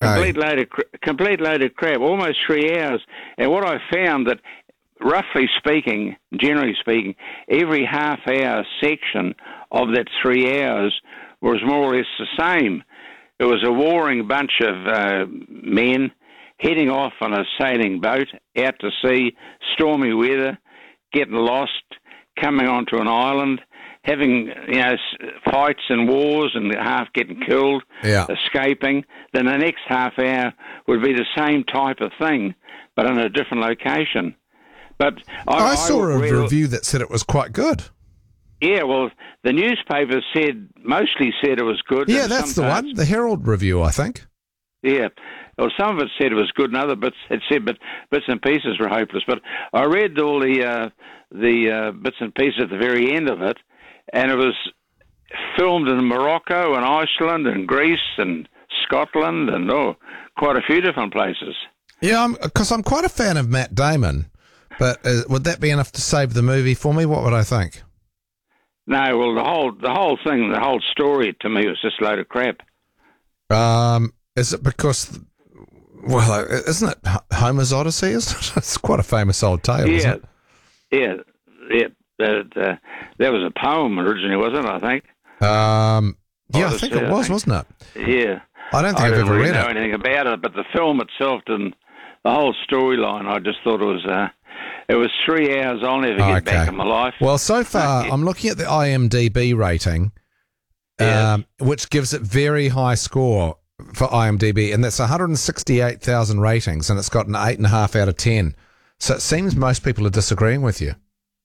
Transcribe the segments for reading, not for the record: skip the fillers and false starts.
complete load of crap, almost 3 hours. And what I found that, roughly speaking, generally speaking, every half-hour section of that 3 hours was more or less the same. It was a warring bunch of men heading off on a sailing boat out to sea, stormy weather, getting lost, coming onto an island, having fights and wars and half getting killed, escaping. Then the next half hour would be the same type of thing, but in a different location. But I saw a review that said it was quite good. Yeah, well, the newspapers mostly said it was good. Yeah, that's the one. The Herald review, I think. Yeah. Well, some of it said it was good, and other bits it said bits and pieces were hopeless. But I read all the bits and pieces at the very end of it, and it was filmed in Morocco and Iceland and Greece and Scotland and quite a few different places. Yeah, because I'm quite a fan of Matt Damon, but would that be enough to save the movie for me? What would I think? No, well, the whole thing, the whole story to me was just a load of crap. Is it because, well, isn't it Homer's Odyssey? Isn't it? It's quite a famous old tale, isn't it? Yeah. That was a poem originally, wasn't it, I think? Yeah, I think it was, wasn't it? Yeah. I don't think I've ever read it. I don't know anything about it, but the film itself didn't, the whole storyline, I just thought it was 3 hours I'll never get back in my life. Well, so far, I'm looking at the IMDb rating, which gives it very high score for IMDb, and that's 168,000 ratings, and it's got an 8.5 out of 10. So it seems most people are disagreeing with you.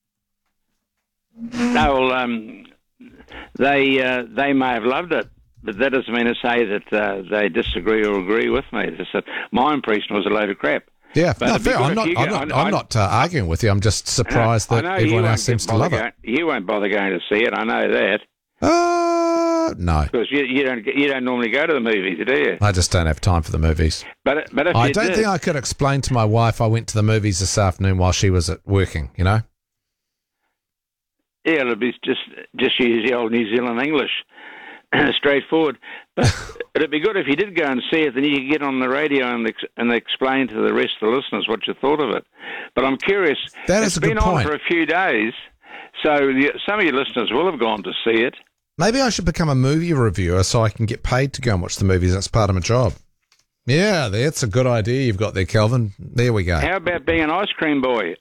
No, well, they may have loved it, but that doesn't mean to say that they disagree or agree with me. It's just that my impression was a load of crap. Yeah, no, fair. I'm not arguing with you. I'm just surprised that everyone else seems to love it. You won't bother going to see it. I know that. No, because you don't normally go to the movies, do you? I just don't have time for the movies. But if I don't think I could explain to my wife I went to the movies this afternoon while she was at working. You know. Yeah, it'll be just use the old New Zealand English. Straightforward, but it'd be good if you did go and see it. Then you could get on the radio and explain to the rest of the listeners what you thought of it. But I'm curious. That is a good point. It's been on for a few days, so some of your listeners will have gone to see it. Maybe I should become a movie reviewer so I can get paid to go and watch the movies. That's part of my job. Yeah, that's a good idea you've got there, Kelvin. There we go. How about being an ice cream boy?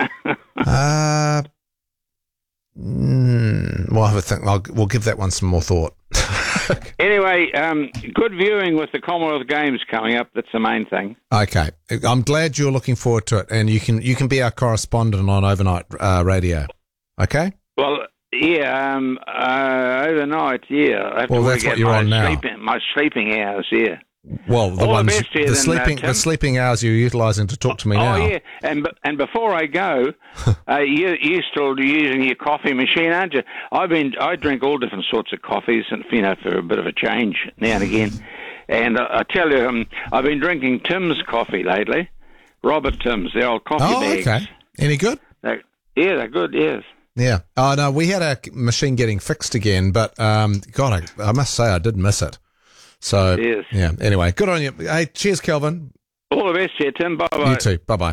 We'll have a think. We'll give that one some more thought. Anyway, good viewing with the Commonwealth Games coming up. That's the main thing. Okay, I'm glad you're looking forward to it, and you can be our correspondent on overnight radio. Okay. Well, yeah, overnight, yeah. Well, that's what you're on now. My sleeping hours, yeah. Well, the sleeping hours you're utilising to talk to me now. Oh yeah, and before I go, you're still using your coffee machine, aren't you? I drink all different sorts of coffees, and for a bit of a change now and again. And I tell you, I've been drinking Tim's coffee lately, Robert Tim's, the old coffee bags. Oh, okay. Any good? They're good. Yes. Yeah. Oh no, we had our machine getting fixed again, but God, I must say I did miss it. So, yes. Yeah, anyway, good on you. Hey, cheers, Kelvin. All the best here, Tim. Bye-bye. You too. Bye-bye.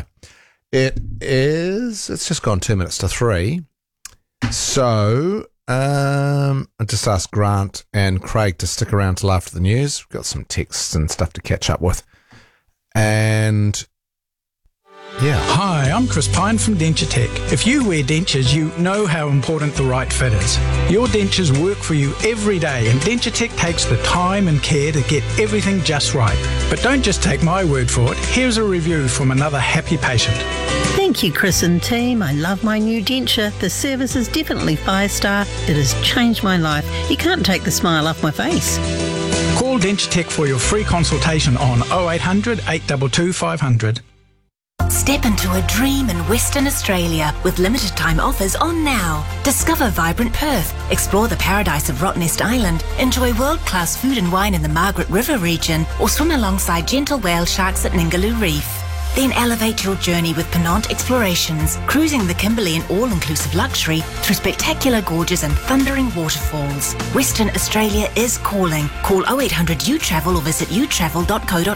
It's just gone 2 minutes to 3. So, I just asked Grant and Craig to stick around till after the news. We've got some texts and stuff to catch up with. And... yeah. Hi, I'm Chris Pine from Denture Tech. If you wear dentures, you know how important the right fit is. Your dentures work for you every day, and Denture Tech takes the time and care to get everything just right. But don't just take my word for it. Here's a review from another happy patient. Thank you, Chris and team. I love my new denture. The service is definitely 5-star. It has changed my life. You can't take the smile off my face. Call Denture Tech for your free consultation on 0800 822 500. Step into a dream in Western Australia with limited time offers on now. Discover vibrant Perth, explore the paradise of Rottnest Island, enjoy world-class food and wine in the Margaret River region, or swim alongside gentle whale sharks at Ningaloo Reef. Then elevate your journey with Penant Explorations, cruising the Kimberley in all-inclusive luxury through spectacular gorges and thundering waterfalls. Western Australia is calling. Call 0800 UTravel or visit utravel.co.nz.